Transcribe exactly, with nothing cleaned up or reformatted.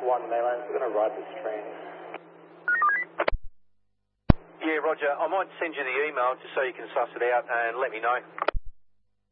one Maylands, we're going to ride this train. Yeah, Roger. I might send you the email just so you can suss it out and let me know.